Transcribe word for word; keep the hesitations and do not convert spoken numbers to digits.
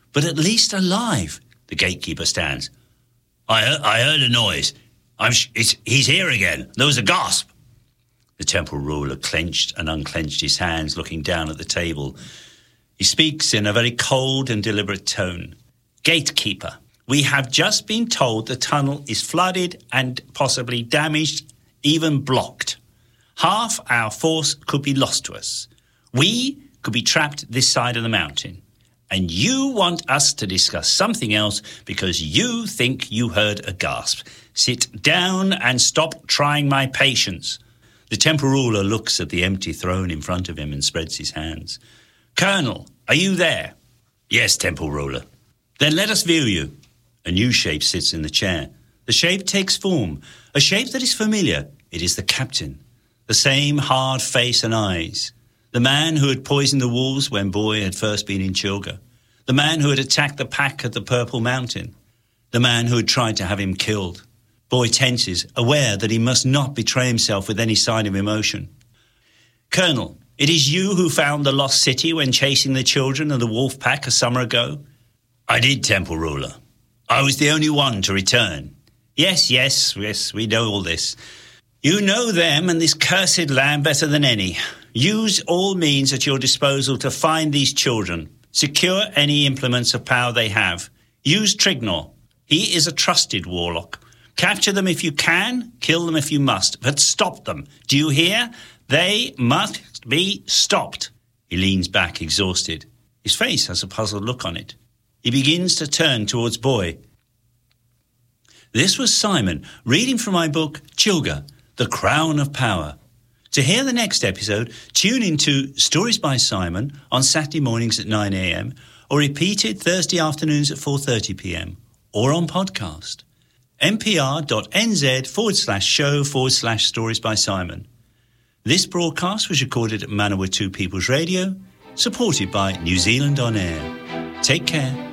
but at least alive. The gatekeeper stands. I heard, I heard a noise. I'm sh- it's, he's here again. There was a gasp. The temple ruler clenched and unclenched his hands, looking down at the table. He speaks in a very cold and deliberate tone. Gatekeeper, we have just been told the tunnel is flooded and possibly damaged, even blocked. Half our force could be lost to us. We could be trapped this side of the mountain. And you want us to discuss something else because you think you heard a gasp. Sit down and stop trying my patience. The temple ruler looks at the empty throne in front of him and spreads his hands. Colonel, are you there? Yes, temple ruler. Then let us view you. A new shape sits in the chair. The shape takes form, a shape that is familiar. It is the captain. The same hard face and eyes. The man who had poisoned the wolves when Boy had first been in Chilga. The man who had attacked the pack at the Purple Mountain. The man who had tried to have him killed. Boy tenses, aware that he must not betray himself with any sign of emotion. Colonel, it is you who found the lost city when chasing the children of the wolf pack a summer ago? I did, temple ruler. I was the only one to return. Yes, yes, yes, we know all this. You know them and this cursed land better than any. Use all means at your disposal to find these children. Secure any implements of power they have. Use Trignor. He is a trusted warlock. Capture them if you can, kill them if you must, but stop them. Do you hear? They must be stopped. He leans back, exhausted. His face has a puzzled look on it. He begins to turn towards Boy. This was Simon, reading from my book, Chilga, The Crown of Power. To hear the next episode, tune into Stories by Simon on Saturday mornings at nine a.m. or repeated Thursday afternoons at four thirty p.m. or on podcast. npr.nz forward slash show forward slash stories by Simon. This broadcast was recorded at Manawatu People's Radio, supported by New Zealand On Air. Take care.